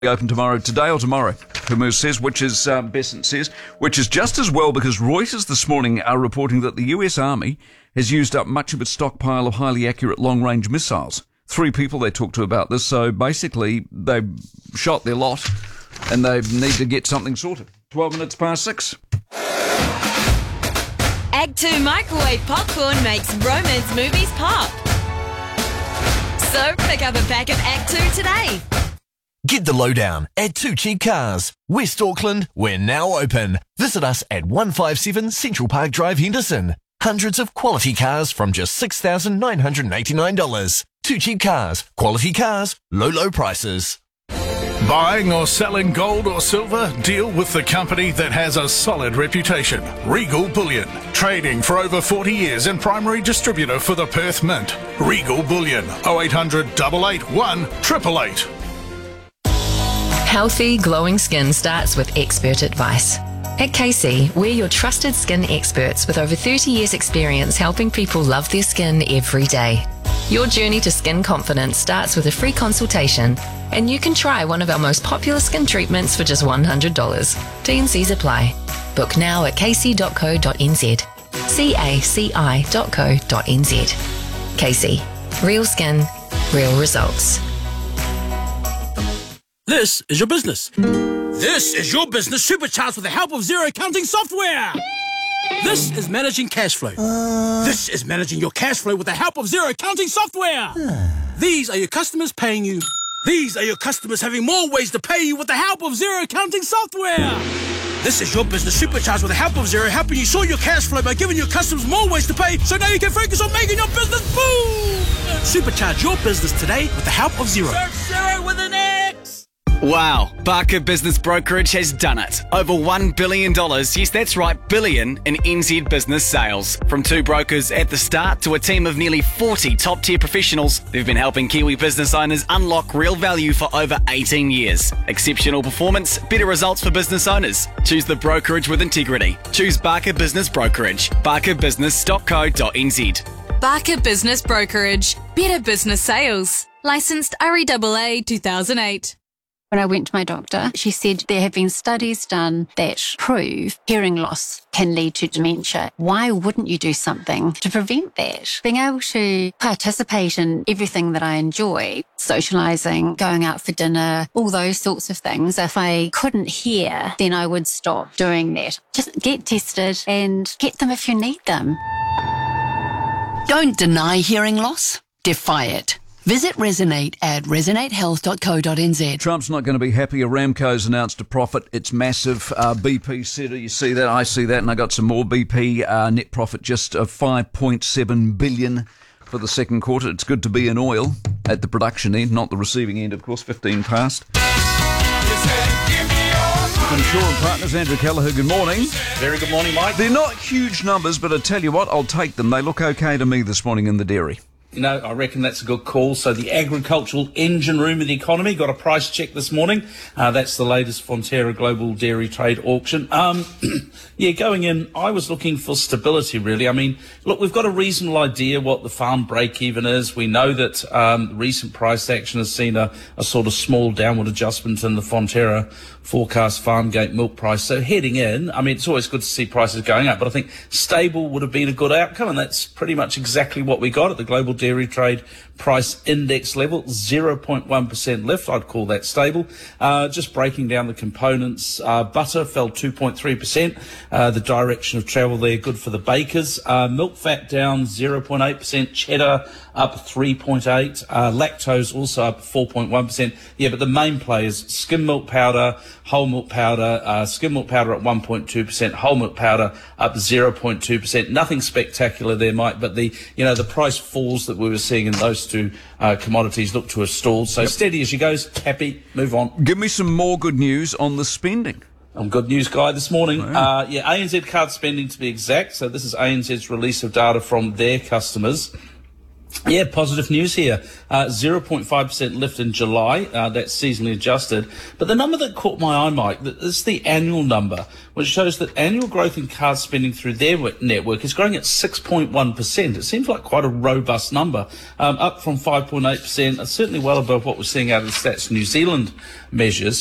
Open today or tomorrow, Hummus says, which is, Besant says, which is just as well because Reuters this morning are reporting that the US Army has used up much of its stockpile of highly accurate long-range missiles. 3 people they talked to about this, so basically they've shot their lot and they need to get something sorted. 12 minutes past 6. Act 2 microwave popcorn makes romance movies pop. So pick up a pack of Act 2 today. Get the lowdown at 2 Cheap Cars. West Auckland, we're now open. Visit us at 157 Central Park Drive, Henderson. Hundreds of quality cars from just $6,989. 2 Cheap Cars. Quality cars, low prices. Buying or selling gold or silver? Deal with the company that has a solid reputation. Regal Bullion. Trading for over 40 years and primary distributor for the Perth Mint. Regal Bullion. 0800 881 888. Healthy, glowing skin starts with expert advice. At KC, we're your trusted skin experts with over 30 years experience helping people love their skin every day. Your journey to skin confidence starts with a free consultation, and you can try one of our most popular skin treatments for just $100. T&Cs apply. Book now at kc.co.nz. caci.co.nz. KC. Real skin, real results. This is your business. This is your business supercharged with the help of Xero accounting software. This is managing cash flow. This is managing your cash flow with the help of Xero accounting software. These are your customers paying you. These are your customers having more ways to pay you with the help of Xero accounting software. This is your business supercharged with the help of Xero, helping you sort your cash flow by giving your customers more ways to pay, so now you can focus on making your business boom. Supercharge your business today with the help of Xero. Search Xero with an X. Wow, Barker Business Brokerage has done it. Over $1 billion, yes that's right, billion, in NZ business sales. From 2 brokers at the start to a team of nearly 40 top-tier professionals, they've been helping Kiwi business owners unlock real value for over 18 years. Exceptional performance, better results for business owners. Choose the brokerage with integrity. Choose Barker Business Brokerage. barkerbusiness.co.nz. Barker Business Brokerage. Better business sales. Licensed REAA 2008. When I went to my doctor, she said there have been studies done that prove hearing loss can lead to dementia. Why wouldn't you do something to prevent that? Being able to participate in everything that I enjoy, socialising, going out for dinner, all those sorts of things. If I couldn't hear, then I would stop doing that. Just get tested and get them if you need them. Don't deny hearing loss. Defy it. Visit Resonate at resonatehealth.co.nz. Trump's not going to be happy. Aramco's announced a profit. It's massive. BP said, you see that? I see that, and I got some more. BP net profit just of $5.7 billion for the second quarter. It's good to be in oil at the production end, not the receiving end, of course. 15 past. From Shaw and Partners, Andrew Kelleher, good morning. Very good morning, Mike. They're not huge numbers, but I tell you what, I'll take them. They look okay to me this morning in the dairy. You know, I reckon that's a good call. So the agricultural engine room of the economy got a price check this morning. That's the latest Fonterra Global Dairy Trade Auction. Going in, I was looking for stability, really. I mean, look, we've got a reasonable idea what the farm break-even is. We know that recent price action has seen a sort of small downward adjustment in the Fonterra forecast farm gate milk price. So heading in, I mean, it's always good to see prices going up, but I think stable would have been a good outcome, and that's pretty much exactly what we got at the Global Dairy Trade Price Index level, 0.1% lift. I'd call that stable. Just breaking down the components, butter fell 2.3%. The direction of travel there, good for the bakers. Milk fat down 0.8%. Cheddar up 3.8%. Lactose also up 4.1%. Yeah, but the main players, skim milk powder, whole milk powder, skim milk powder at 1.2%, whole milk powder up 0.2%. Nothing spectacular there, Mike, but the price falls that we were seeing in those two commodities look to have stalled. So steady as she goes, happy, move on. Give me some more good news on the spending. I'm good news guy this morning. ANZ card spending to be exact. So this is ANZ's release of data from their customers. Yeah, positive news here. 0.5% lift in July. That's seasonally adjusted. But the number that caught my eye, Mike, is the annual number, which shows that annual growth in card spending through their network is growing at 6.1%. It seems like quite a robust number, up from 5.8%. Certainly well above what we're seeing out of the Stats New Zealand measures.